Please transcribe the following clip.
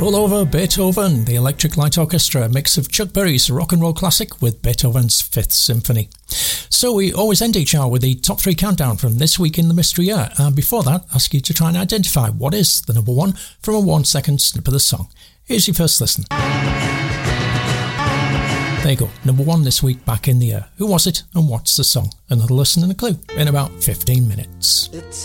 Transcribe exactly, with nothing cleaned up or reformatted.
All over Beethoven, the Electric Light Orchestra, a mix of Chuck Berry's rock and roll classic with Beethoven's Fifth Symphony. So we always end each hour with the top three countdown from this week in the mystery year, and before that, ask you to try and identify what is the number one from a one second snip of the song. Here's your first listen. There you go, number one this week back in the year. Who was it and what's the song? Another listen and a clue in about fifteen minutes. It's